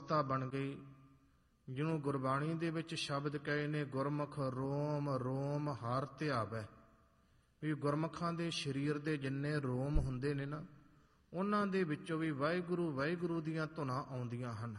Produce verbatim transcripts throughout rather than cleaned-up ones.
ਅਵਸਥਾ ਬਣ ਗਈ ਜਿਹਨੂੰ ਗੁਰਬਾਣੀ ਦੇ ਵਿੱਚ ਸ਼ਬਦ ਕਹੇ ਨੇ, ਗੁਰਮੁਖ ਰੋਮ ਰੋਮ ਹਰ ਧਿਆਵੈ। ਵੀ ਗੁਰਮੁਖਾਂ ਦੇ ਸਰੀਰ ਦੇ ਜਿੰਨੇ ਰੋਮ ਹੁੰਦੇ ਨੇ ਨਾ, ਉਹਨਾਂ ਦੇ ਵਿੱਚੋਂ ਵੀ ਵਾਹਿਗੁਰੂ ਵਾਹਿਗੁਰੂ ਦੀਆਂ ਧੁਨਾਂ ਆਉਂਦੀਆਂ ਹਨ।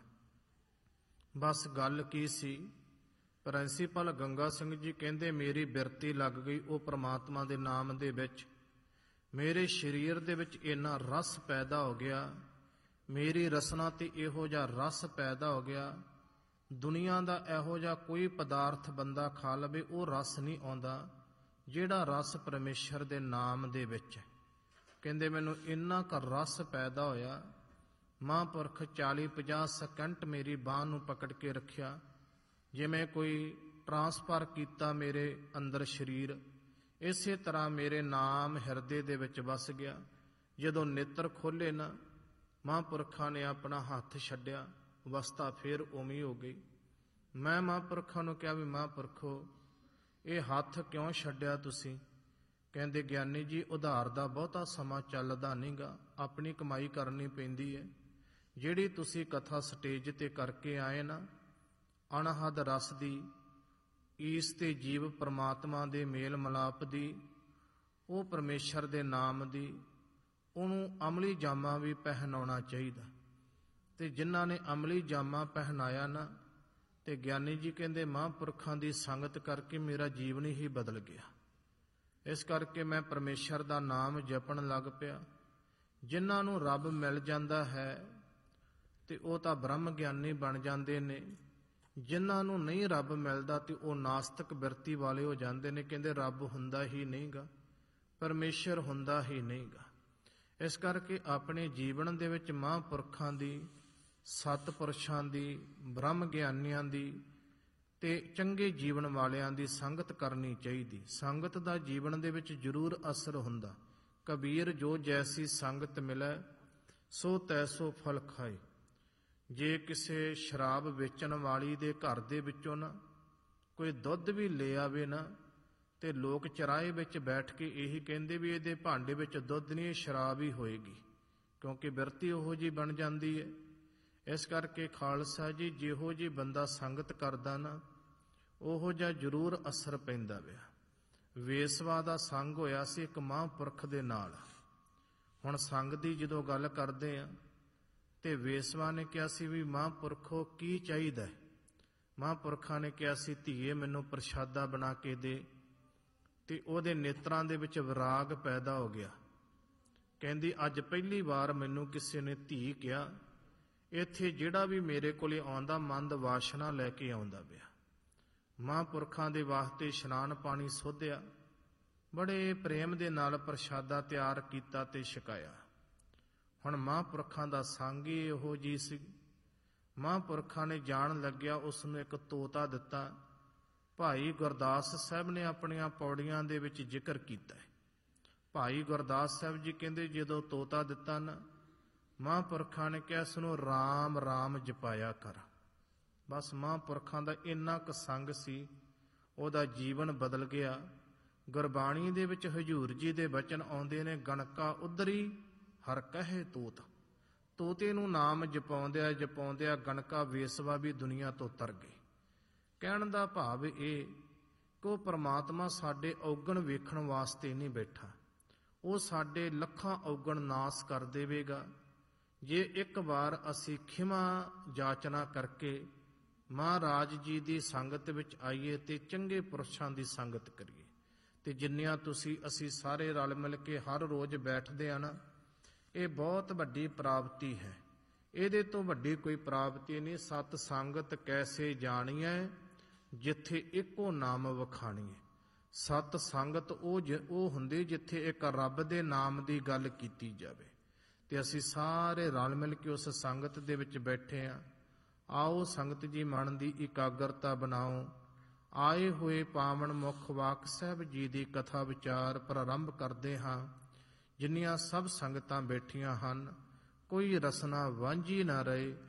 ਬਸ ਗੱਲ ਕੀ ਸੀ, ਪ੍ਰਿੰਸੀਪਲ ਗੰਗਾ ਸਿੰਘ ਜੀ ਕਹਿੰਦੇ ਮੇਰੀ ਬਿਰਤੀ ਲੱਗ ਗਈ ਉਹ ਪ੍ਰਮਾਤਮਾ ਦੇ ਨਾਮ ਦੇ ਵਿੱਚ। ਮੇਰੇ ਸਰੀਰ ਦੇ ਵਿੱਚ ਇੰਨਾ ਰਸ ਪੈਦਾ ਹੋ ਗਿਆ, ਮੇਰੀ ਰਸਨਾ ਤੇ ਇਹੋ ਜਿਹਾ ਰਸ ਪੈਦਾ ਹੋ ਗਿਆ, ਦੁਨੀਆ ਦਾ ਇਹੋ ਜਿਹਾ ਕੋਈ ਪਦਾਰਥ ਬੰਦਾ ਖਾ ਲਵੇ ਉਹ ਰਸ ਨਹੀਂ ਆਉਂਦਾ ਜਿਹੜਾ ਰਸ ਪਰਮੇਸ਼ਰ ਦੇ ਨਾਮ ਦੇ ਵਿੱਚ ਹੈ। ਕਹਿੰਦੇ ਮੈਨੂੰ ਇੰਨਾ ਕੁ ਰਸ ਪੈਦਾ ਹੋਇਆ, ਮਹਾਂਪੁਰਖ ਚਾਲੀ ਪੰਜਾਹ ਸਕਿੰਟ ਮੇਰੀ ਬਾਂਹ ਨੂੰ ਪਕੜ ਕੇ ਰੱਖਿਆ, ਜਿਵੇਂ ਕੋਈ ਟਰਾਂਸਫਰ ਕੀਤਾ ਮੇਰੇ ਅੰਦਰ ਸਰੀਰ, ਇਸੇ ਤਰ੍ਹਾਂ ਮੇਰੇ ਨਾਮ ਹਿਰਦੇ ਦੇ ਵਿੱਚ ਵਸ ਗਿਆ। ਜਦੋਂ ਨੇਤਰ ਖੋਲ੍ਹੇ ਨਾ, ਮਹਾਂਪੁਰਖਾਂ ਨੇ ਆਪਣਾ ਹੱਥ ਛੱਡਿਆ, ਅਵਸਥਾ ਫੇਰ ਉਵੇਂ ਹੋ ਗਈ। ਮੈਂ ਮਹਾਂਪੁਰਖਾਂ ਨੂੰ ਕਿਹਾ ਵੀ ਮਹਾਂਪੁਰਖੋ ਇਹ ਹੱਥ ਕਿਉਂ ਛੱਡਿਆ ਤੁਸੀਂ? ਕਹਿੰਦੇ ਗਿਆਨੀ ਜੀ ਉਧਾਰ ਦਾ ਬਹੁਤਾ ਸਮਾਂ ਚੱਲਦਾ ਨਹੀਂਗਾ, ਆਪਣੀ ਕਮਾਈ ਕਰਨੀ ਪੈਂਦੀ ਹੈ। ਜਿਹੜੀ ਤੁਸੀਂ ਕਥਾ ਸਟੇਜ ਤੇ ਕਰਕੇ ਆਏ ਨਾ, ਅਣਹਦ ਰਸ ਦੀ, ਈਸ ਤੇ ਜੀਵ ਪਰਮਾਤਮਾ ਦੇ ਮੇਲ ਮਿਲਾਪ ਦੀ, ਉਹ ਪਰਮੇਸ਼ਰ ਦੇ ਨਾਮ ਦੀ, ਉਹਨੂੰ ਅਮਲੀ ਜਾਮਾ ਵੀ ਪਹਿਨਾਉਣਾ ਚਾਹੀਦਾ। ਤੇ ਜਿਨ੍ਹਾਂ ਨੇ ਅਮਲੀ ਜਾਮਾ ਪਹਿਨਾਇਆ ਨਾ, ਤੇ ਗਿਆਨੀ ਜੀ ਕਹਿੰਦੇ ਮਹਾਂਪੁਰਖਾਂ ਦੀ ਸੰਗਤ ਕਰਕੇ ਮੇਰਾ ਜੀਵਨ ਹੀ ਬਦਲ ਗਿਆ। ਇਸ ਕਰਕੇ ਮੈਂ ਪਰਮੇਸ਼ਰ ਦਾ ਨਾਮ ਜਪਣ ਲੱਗ ਪਿਆ। ਜਿਨ੍ਹਾਂ ਨੂੰ ਰੱਬ ਮਿਲ ਜਾਂਦਾ ਹੈ ਤੇ ਉਹ ਤਾਂ ਬ੍ਰਹਮ ਗਿਆਨੀ ਬਣ ਜਾਂਦੇ ਨੇ, ਜਿਨ੍ਹਾਂ ਨੂੰ ਨਹੀਂ ਰੱਬ ਮਿਲਦਾ ਤੇ ਉਹ ਨਾਸਤਕ ਬਿਰਤੀ ਵਾਲੇ ਹੋ ਜਾਂਦੇ ਨੇ। ਕਹਿੰਦੇ ਰੱਬ ਹੁੰਦਾ ਹੀ ਨਹੀਂਗਾ, ਪਰਮੇਸ਼ਰ ਹੁੰਦਾ ਹੀ ਨਹੀਂਗਾ। ਇਸ ਕਰਕੇ ਆਪਣੇ ਜੀਵਨ ਦੇ ਵਿੱਚ ਮਹਾਂਪੁਰਖਾਂ ਦੀ, ਸਤਿਪੁਰਸ਼ਾਂ ਦੀ, ਬ੍ਰਹਮ ਗਿਆਨੀਆਂ ਦੀ ਤੇ ਚੰਗੇ ਜੀਵਨ ਵਾਲਿਆਂ ਦੀ ਸੰਗਤ ਕਰਨੀ ਚਾਹੀਦੀ। ਸੰਗਤ ਦਾ ਜੀਵਨ ਦੇ ਵਿੱਚ ਜ਼ਰੂਰ ਅਸਰ ਹੁੰਦਾ। ਕਬੀਰ ਜੋ ਜੈਸੀ ਸੰਗਤ ਮਿਲੈ ਸੋ ਤੈਸੋ ਫਲ ਖਾਏ। ਜੇ ਕਿਸੇ ਸ਼ਰਾਬ ਵੇਚਣ ਵਾਲੀ ਦੇ ਘਰ ਦੇ ਵਿੱਚੋਂ ਨਾ ਕੋਈ ਦੁੱਧ ਵੀ ਲੈ ਆਵੇ ਨਾ, ਤੇ ਲੋਕ ਚਰਾਏ ਵਿੱਚ ਬੈਠ ਕੇ ਇਹੀ ਕਹਿੰਦੇ ਵੀ ਇਹਦੇ ਭਾਂਡੇ ਵਿੱਚ ਦੁੱਧ ਨਹੀਂ, ਇਹ ਸ਼ਰਾਬ ਹੀ ਹੋਏਗੀ, ਕਿਉਂਕਿ ਬਿਰਤੀ ਉਹੋ ਜਿਹੀ ਬਣ ਜਾਂਦੀ ਹੈ। ਇਸ ਕਰਕੇ ਖਾਲਸਾ ਜੀ ਜਿਹੋ ਜਿਹੀ ਬੰਦਾ ਸੰਗਤ ਕਰਦਾ ਨਾ, ਉਹੋ ਜਿਹਾ ਜ਼ਰੂਰ ਅਸਰ ਪੈਂਦਾ ਪਿਆ। ਵੇਸਵਾ ਦਾ ਸੰਗ ਹੋਇਆ ਸੀ ਇੱਕ ਮਹਾਂਪੁਰਖ ਦੇ ਨਾਲ। ਹੁਣ ਸੰਗ ਦੀ ਜਦੋਂ ਗੱਲ ਕਰਦੇ ਆ ਤੇ ਵੇਸਵਾ ਨੇ ਕਿਹਾ ਸੀ ਵੀ ਮਹਾਂਪੁਰਖੋ ਕੀ ਚਾਹੀਦਾ? ਮਹਾਂਪੁਰਖਾਂ ਨੇ ਕਿਹਾ ਸੀ ਧੀਏ ਮੈਨੂੰ ਪ੍ਰਸ਼ਾਦਾ ਬਣਾ ਕੇ ਦੇ। ਤੇ ਉਹਦੇ ਨੇਤਰਾਂ ਦੇ ਵਿੱਚ ਵਿਰਾਗ ਪੈਦਾ ਹੋ ਗਿਆ। ਕਹਿੰਦੀ ਅੱਜ ਪਹਿਲੀ ਵਾਰ ਮੈਨੂੰ ਕਿਸੇ ਨੇ ਧੀ ਕਿਹਾ, ਇੱਥੇ ਜਿਹੜਾ ਵੀ ਮੇਰੇ ਕੋਲੇ ਆਉਂਦਾ ਮੰਦ ਵਾਸ਼ਨਾ ਲੈ ਕੇ ਆਉਂਦਾ ਪਿਆ। ਮਹਾਂਪੁਰਖਾਂ ਦੇ ਵਾਸਤੇ ਇਸ਼ਨਾਨ ਪਾਣੀ ਸੋਧਿਆ, ਬੜੇ ਪ੍ਰੇਮ ਦੇ ਨਾਲ ਪ੍ਰਸ਼ਾਦਾ ਤਿਆਰ ਕੀਤਾ ਤੇ ਛਕਾਇਆ। ਹੁਣ ਮਹਾਂਪੁਰਖਾਂ ਦਾ ਸੰਗ ਹੀ ਇਹੋ ਜਿਹੀ ਸੀ। ਮਹਾਂਪੁਰਖਾਂ ਨੇ ਜਾਣ ਲੱਗਿਆ ਉਸ ਨੂੰ ਇੱਕ ਤੋਤਾ ਦਿੱਤਾ। ਭਾਈ ਗੁਰਦਾਸ ਸਾਹਿਬ ਨੇ ਆਪਣੀਆਂ ਪੌੜੀਆਂ ਦੇ ਵਿੱਚ ਜ਼ਿਕਰ ਕੀਤਾ ਹੈ। ਭਾਈ ਗੁਰਦਾਸ ਸਾਹਿਬ ਜੀ ਕਹਿੰਦੇ ਜਦੋਂ ਤੋਤਾ ਦਿੱਤਾ ਨਾ, ਮਹਾਂਪੁਰਖਾਂ ਨੇ ਕਿਹਾ ਇਸ ਨੂੰ ਰਾਮ ਰਾਮ ਜਪਾਇਆ ਕਰ। ਬਸ ਮਹਾਂਪੁਰਖਾਂ ਦਾ ਇੰਨਾ ਕੁ ਸੰਗ ਸੀ, ਉਹਦਾ ਜੀਵਨ ਬਦਲ ਗਿਆ। ਗੁਰਬਾਣੀ ਦੇ ਵਿੱਚ ਹਜ਼ੂਰ ਜੀ ਦੇ ਬਚਨ ਆਉਂਦੇ ਨੇ, ਗਣਕਾ ਉਦਰੀ ਹਰ ਕਹੇ ਤੋਤ। ਤੋਤੇ ਨੂੰ ਨਾਮ ਜਪਾਉਂਦਿਆਂ ਜਪਾਉਂਦਿਆਂ ਗਣਕਾ ਵੇਸਵਾ ਵੀ ਦੁਨੀਆ ਤੋਂ ਤਰ ਗਏ। ਕਹਿਣ ਦਾ ਭਾਵ ਇਹ ਕਿ ਉਹ ਪਰਮਾਤਮਾ ਸਾਡੇ ਔਗਣ ਵੇਖਣ ਵਾਸਤੇ ਨਹੀਂ ਬੈਠਾ, ਉਹ ਸਾਡੇ ਲੱਖਾਂ ਔਗਣ ਨਾਸ ਕਰ ਦੇਵੇਗਾ ਜੇ ਇੱਕ ਵਾਰ ਅਸੀਂ ਖਿਮਾ ਜਾਚਨਾ ਕਰਕੇ ਮਹਾਰਾਜ ਜੀ ਦੀ ਸੰਗਤ ਵਿੱਚ ਆਈਏ ਤੇ ਚੰਗੇ ਪੁਰਸ਼ਾਂ ਦੀ ਸੰਗਤ ਕਰੀਏ। ਤੇ ਜਿੰਨੀਆਂ ਤੁਸੀਂ ਅਸੀਂ ਸਾਰੇ ਰਲ ਮਿਲ ਕੇ ਹਰ ਰੋਜ਼ ਬੈਠਦੇ ਆ ਨਾ, ਇਹ ਬਹੁਤ ਵੱਡੀ ਪ੍ਰਾਪਤੀ ਹੈ। ਇਹਦੇ ਤੋਂ ਵੱਡੀ ਕੋਈ ਪ੍ਰਾਪਤੀ ਨਹੀਂ। ਸਤ ਸੰਗਤ ਕੈਸੇ ਜਾਣੀਐ ਜਿੱਥੇ ਇੱਕੋ ਨਾਮ ਵਖਾਣੀਐ। ਸਤ ਸੰਗਤ ਉਹ ਉਹ ਹੁੰਦੀ ਜਿੱਥੇ ਇੱਕ ਰੱਬ ਦੇ ਨਾਮ ਦੀ ਗੱਲ ਕੀਤੀ ਜਾਵੇ। ਤੇ ਅਸੀਂ ਸਾਰੇ ਰਲ ਮਿਲ ਕੇ ਉਸ ਸੰਗਤ ਦੇ ਵਿੱਚ ਬੈਠੇ ਹਾਂ। ਆਓ ਸੰਗਤ ਜੀ ਮਨ ਦੀ ਇਕਾਗਰਤਾ ਬਣਾਓ। ਆਏ ਹੋਏ ਪਾਵਨ ਮੁਖ ਵਾਕ ਸਾਹਿਬ ਜੀ ਦੀ ਕਥਾ ਵਿਚਾਰ ਪ੍ਰਾਰੰਭ ਕਰਦੇ ਹਾਂ। ਜਿੰਨੀਆਂ ਸਭ ਸੰਗਤਾਂ ਬੈਠੀਆਂ ਹਨ, ਕੋਈ ਰਸਨਾ ਵਾਂਝੀ ਨਾ ਰਹੇ।